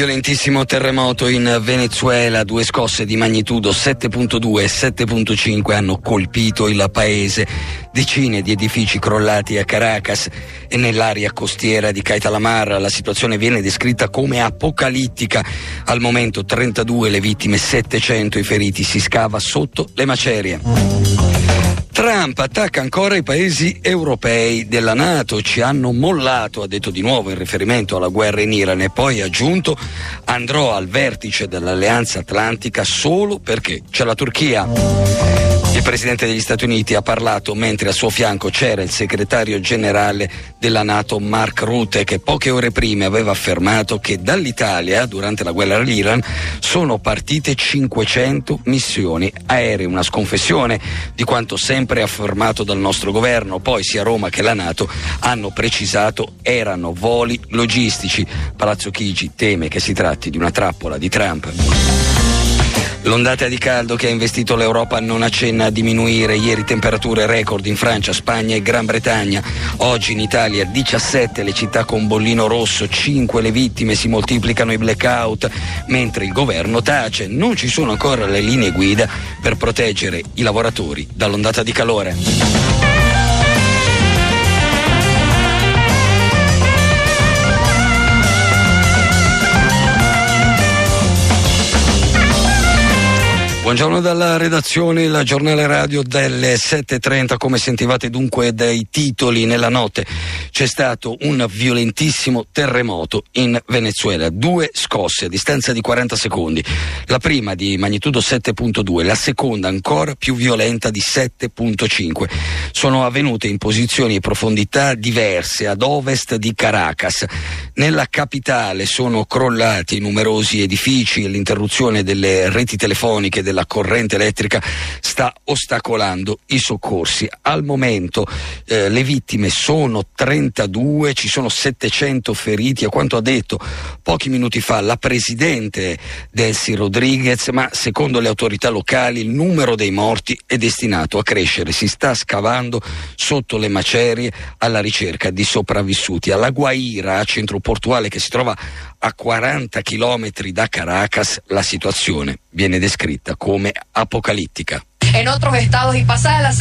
Violentissimo terremoto in Venezuela, 2 scosse di magnitudo 7.2 e 7.5 hanno colpito il paese. Decine di edifici crollati a Caracas e nell'area costiera di Cayta la Mar. La situazione viene descritta come apocalittica. Al momento 32 le vittime, 700 i feriti. Si scava sotto le macerie. Trump attacca ancora i paesi europei della NATO, ci hanno mollato, ha detto di nuovo in riferimento alla guerra in Iran, e poi ha aggiunto: andrò al vertice dell'Alleanza Atlantica solo perché c'è la Turchia. Il presidente degli Stati Uniti ha parlato mentre a suo fianco c'era il segretario generale della NATO Mark Rutte, che poche ore prima aveva affermato che dall'Italia durante la guerra all'Iran sono partite 500 missioni aeree, una sconfessione di quanto sempre affermato dal nostro governo. Poi sia Roma che la NATO hanno precisato erano voli logistici. Palazzo Chigi teme che si tratti di una trappola di Trump. L'ondata di caldo che ha investito l'Europa non accenna a diminuire. Ieri temperature record in Francia, Spagna e Gran Bretagna. Oggi in Italia 17 le città con bollino rosso, 5 le vittime, si moltiplicano i blackout, mentre il governo tace. Non ci sono ancora le linee guida per proteggere i lavoratori dall'ondata di calore. Buongiorno dalla redazione, il giornale radio delle 7:30. Come sentivate dunque dai titoli, nella notte c'è stato un violentissimo terremoto in Venezuela, 2 scosse a distanza di 40 secondi, la prima di magnitudo 7.2, la seconda ancora più violenta di 7.5. Sono avvenute in posizioni e profondità diverse ad ovest di Caracas. Nella capitale sono crollati numerosi edifici e l'interruzione delle reti telefoniche della corrente elettrica sta ostacolando i soccorsi. Al momento le vittime sono 32, ci sono 700 feriti, a quanto ha detto pochi minuti fa la presidente Delcy Rodriguez, ma secondo le autorità locali il numero dei morti è destinato a crescere. Si sta scavando sotto le macerie alla ricerca di sopravvissuti. Alla Guaira, centro portuale che si trova a 40 chilometri da Caracas, la situazione viene descritta come apocalittica. En otros estados y pasada la